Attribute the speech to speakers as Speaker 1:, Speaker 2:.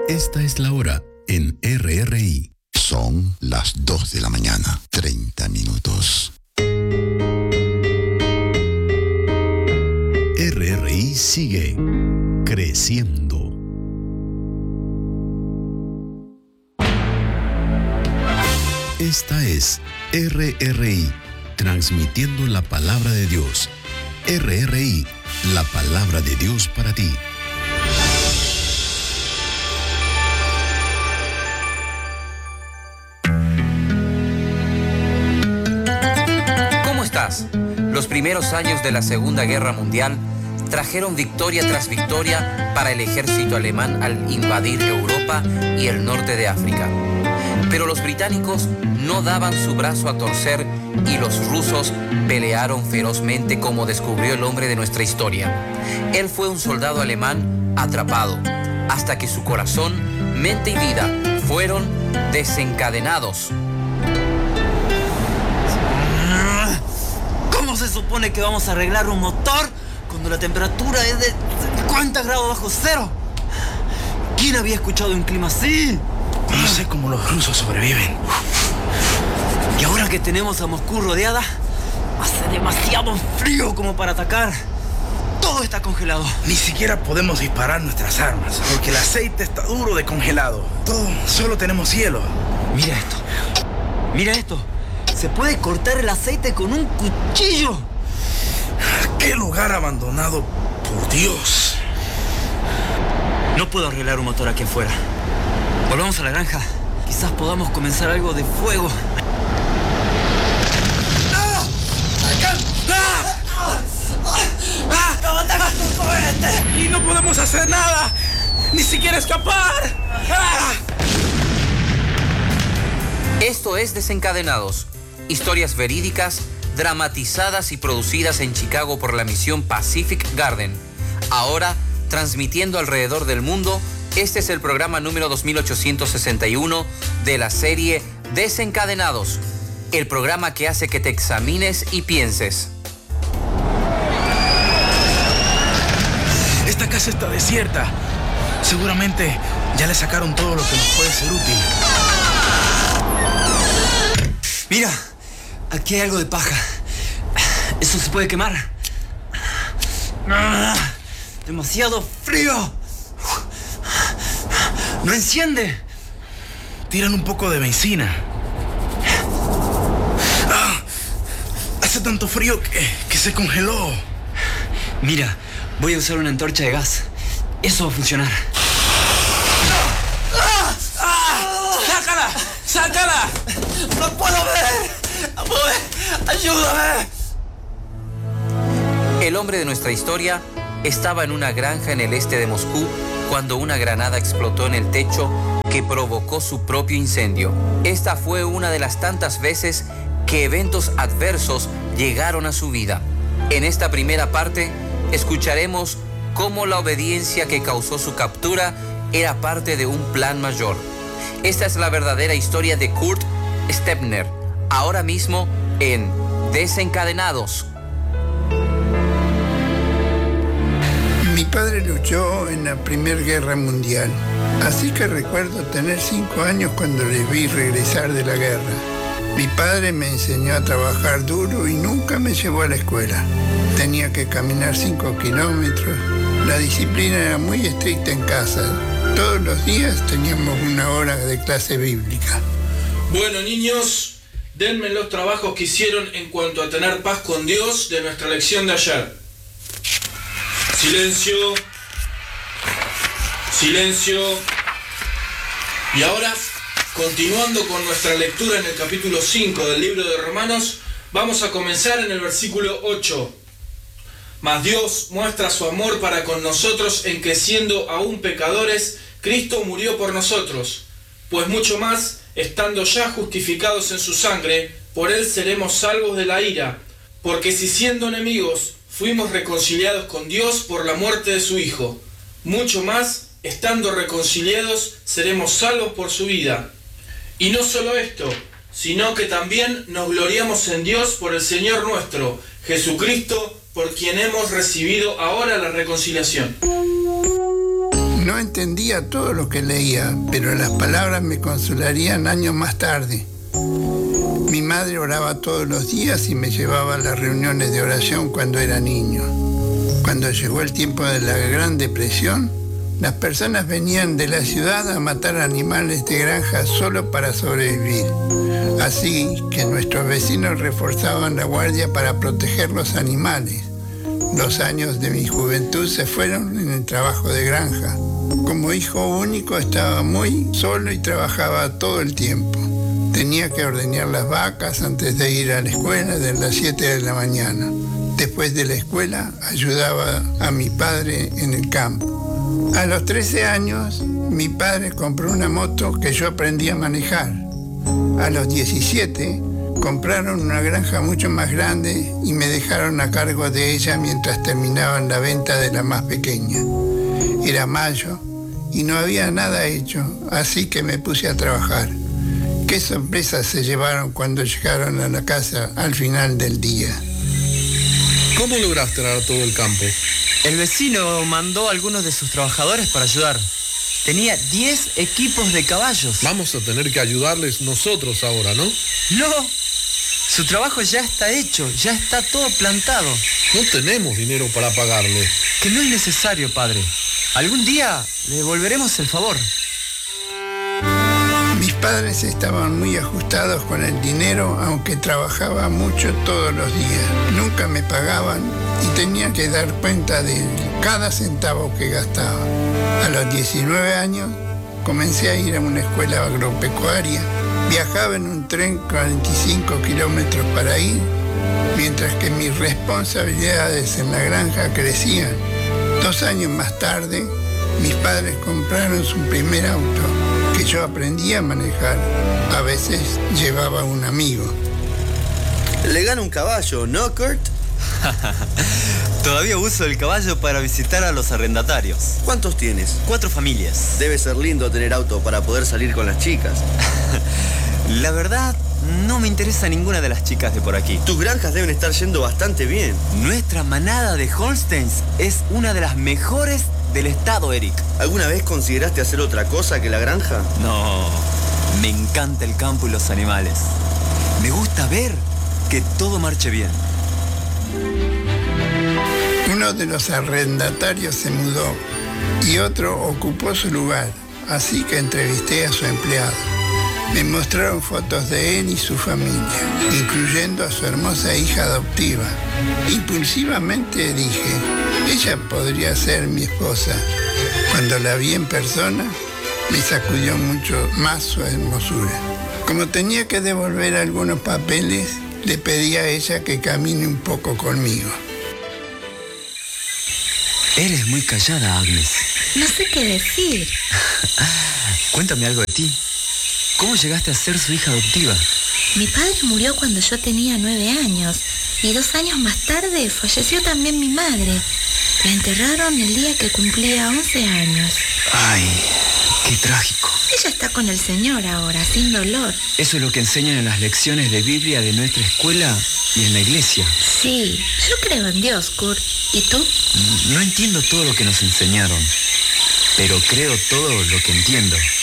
Speaker 1: Esta es la hora en RRI.
Speaker 2: Son las 2 de la mañana, 30 minutos.
Speaker 1: RRI sigue creciendo. Esta es RRI, transmitiendo la palabra de Dios. RRI, la palabra de Dios para ti.
Speaker 3: Los primeros años de la Segunda Guerra Mundial trajeron victoria tras victoria para el ejército alemán al invadir Europa y el norte de África. Pero los británicos no daban su brazo a torcer y los rusos pelearon ferozmente, como descubrió el hombre de nuestra historia. Él fue un soldado alemán atrapado, hasta que su corazón, mente y vida fueron desencadenados.
Speaker 4: ¿Cómo se supone que vamos a arreglar un motor cuando la temperatura es de 50 grados bajo cero? ¿Quién había escuchado un clima así?
Speaker 5: No sé cómo los rusos sobreviven.
Speaker 4: Y ahora que tenemos a Moscú rodeada, hace demasiado frío como para atacar. Todo está congelado.
Speaker 5: Ni siquiera podemos disparar nuestras armas, porque el aceite está duro de congelado. Solo tenemos hielo.
Speaker 4: Mira esto. Mira esto. Se puede cortar el aceite con un cuchillo.
Speaker 5: ¡Qué lugar abandonado, por Dios!
Speaker 4: No puedo arreglar un motor aquí afuera. Volvamos a la granja. Quizás podamos comenzar algo de fuego.
Speaker 5: ¡No ataques tu cohete! ¡Y no podemos hacer nada! ¡Ni siquiera escapar!
Speaker 3: Esto es Desencadenados. Historias verídicas, dramatizadas y producidas en Chicago por la misión Pacific Garden. Ahora, transmitiendo alrededor del mundo, este es el programa número 2861 de la serie Desencadenados, el programa que hace que te examines y pienses.
Speaker 5: Esta casa está desierta. Seguramente ya le sacaron todo lo que nos puede ser útil.
Speaker 4: Mira, aquí hay algo de paja. ¿Eso se puede quemar? Demasiado frío. No enciende.
Speaker 5: Tiran un poco de benzina. Hace tanto frío que se congeló.
Speaker 4: Mira, voy a usar una antorcha de gas. Eso va a funcionar.
Speaker 5: ¡Sácala! ¡Sácala!
Speaker 4: ¡No puedo ver! ¡Ayúdame!
Speaker 3: El hombre de nuestra historia estaba en una granja en el este de Moscú cuando una granada explotó en el techo que provocó su propio incendio. Esta fue una de las tantas veces que eventos adversos llegaron a su vida. En esta primera parte escucharemos cómo la obediencia que causó su captura era parte de un plan mayor. Esta es la verdadera historia de Kurt Steppner, ahora mismo en Desencadenados.
Speaker 6: Mi padre luchó en la Primera Guerra Mundial, así que recuerdo tener 5 años cuando le vi regresar de la guerra. Mi padre me enseñó a trabajar duro y nunca me llevó a la escuela. Tenía que caminar 5 kilómetros. La disciplina era muy estricta en casa. Todos los días teníamos 1 hora de clase bíblica.
Speaker 7: Bueno, niños, denme los trabajos que hicieron en cuanto a tener paz con Dios de nuestra lección de ayer. Silencio. Silencio. Y ahora, continuando con nuestra lectura en el capítulo 5 del libro de Romanos, vamos a comenzar en el versículo 8. Mas Dios muestra su amor para con nosotros en que, siendo aún pecadores, Cristo murió por nosotros. Pues mucho más, estando ya justificados en su sangre, por él seremos salvos de la ira. Porque si siendo enemigos fuimos reconciliados con Dios por la muerte de su Hijo, mucho más, estando reconciliados, seremos salvos por su vida. Y no solo esto, sino que también nos gloriamos en Dios por el Señor nuestro, Jesucristo, por quien hemos recibido ahora la reconciliación.
Speaker 6: No entendía todo lo que leía, pero las palabras me consolarían años más tarde. Mi madre oraba todos los días y me llevaba a las reuniones de oración cuando era niño. Cuando llegó el tiempo de la Gran Depresión, las personas venían de la ciudad a matar animales de granja solo para sobrevivir. Así que nuestros vecinos reforzaban la guardia para proteger los animales. Los años de mi juventud se fueron en el trabajo de granja. Como hijo único estaba muy solo y trabajaba todo el tiempo. Tenía que ordeñar las vacas antes de ir a la escuela de las 7 de la mañana. Después de la escuela ayudaba a mi padre en el campo. A los 13 años mi padre compró una moto que yo aprendí a manejar. A los 17 compraron una granja mucho más grande y me dejaron a cargo de ella mientras terminaban la venta de la más pequeña. Era mayo y no había nada hecho, así que me puse a trabajar. Qué sorpresas se llevaron cuando llegaron a la casa al final del día.
Speaker 7: ¿Cómo lograste arar todo el campo?
Speaker 4: El vecino mandó a algunos de sus trabajadores para ayudar. Tenía 10 equipos de caballos.
Speaker 7: Vamos a tener que ayudarles nosotros ahora, ¿no?
Speaker 4: No, su trabajo ya está hecho, ya está todo plantado.
Speaker 7: No tenemos dinero para pagarle.
Speaker 4: Que no es necesario, padre. Algún día le devolveremos el favor.
Speaker 6: Mis padres estaban muy ajustados con el dinero, aunque trabajaba mucho todos los días. Nunca me pagaban y tenía que dar cuenta de cada centavo que gastaba. A los 19 años comencé a ir a una escuela agropecuaria. Viajaba en un tren 45 kilómetros para ir, mientras que mis responsabilidades en la granja crecían. 2 años más tarde, mis padres compraron su primer auto, que yo aprendí a manejar. A veces llevaba un amigo.
Speaker 8: Le gana un caballo, ¿no, Kurt?
Speaker 4: Todavía uso el caballo para visitar a los arrendatarios.
Speaker 8: ¿Cuántos tienes?
Speaker 4: 4 familias.
Speaker 8: Debe ser lindo tener auto para poder salir con las chicas.
Speaker 4: La verdad, no me interesa ninguna de las chicas de por aquí.
Speaker 8: Tus granjas deben estar yendo bastante bien.
Speaker 4: Nuestra manada de Holsteins es una de las mejores del estado, Eric.
Speaker 8: ¿Alguna vez consideraste hacer otra cosa que la granja?
Speaker 4: No, me encanta el campo y los animales. Me gusta ver que todo marche bien.
Speaker 6: Uno de los arrendatarios se mudó y otro ocupó su lugar, así que entrevisté a su empleado. Me mostraron fotos de él y su familia, incluyendo a su hermosa hija adoptiva. Impulsivamente dije, ella podría ser mi esposa. Cuando la vi en persona, me sacudió mucho más su hermosura. Como tenía que devolver algunos papeles, le pedí a ella que camine un poco conmigo.
Speaker 4: Eres muy callada, Agnes.
Speaker 9: No sé qué decir.
Speaker 4: Cuéntame algo de ti. ¿Cómo llegaste a ser su hija adoptiva?
Speaker 9: Mi padre murió cuando yo tenía 9 años y 2 años más tarde falleció también mi madre. La enterraron el día que cumplía 11 años.
Speaker 4: Ay, qué trágico.
Speaker 9: Ella está con el Señor ahora, sin dolor.
Speaker 4: Eso es lo que enseñan en las lecciones de Biblia de nuestra escuela y en la iglesia.
Speaker 9: Sí, yo creo en Dios, Kurt. ¿Y tú?
Speaker 4: No entiendo todo lo que nos enseñaron, pero creo todo lo que entiendo.